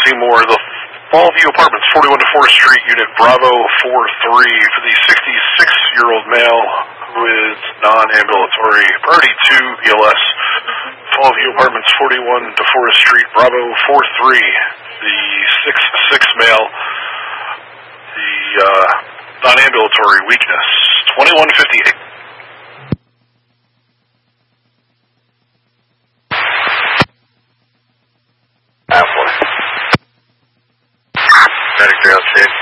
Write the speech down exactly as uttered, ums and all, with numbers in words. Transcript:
Seymour, the Fallview Apartments, forty-one to fourth Street, Unit Bravo four three, for the sixty-six-year-old male who is non-ambulatory. Priority two, B L S. Fallview Apartments, forty-one to fourth Street, Bravo four three, the six six male, the uh, non-ambulatory weakness, twenty-one fifty-eight. Medic Trail Six.